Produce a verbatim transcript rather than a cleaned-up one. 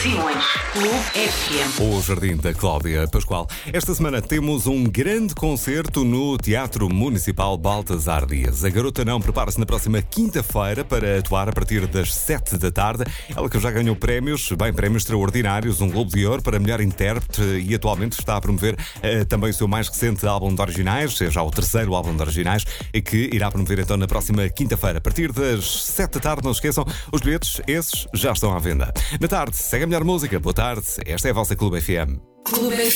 Simões, Clube F M. O Jardim da Cláudia Pascoal. Esta semana temos um grande concerto no Teatro Municipal Baltasar Dias. A Garota Não prepara-se na próxima quinta-feira para atuar a partir das sete da tarde. Ela que já ganhou prémios, bem, prémios extraordinários, um Globo de Ouro para melhor intérprete e atualmente está a promover uh, também o seu mais recente álbum de originais, é já o terceiro álbum de originais, e que irá promover então na próxima quinta-feira. A partir das sete da tarde, não se esqueçam, os bilhetes, esses já estão à venda. Na tarde, segue a melhor música. Boa tarde, esta é a vossa Clube F M. Clube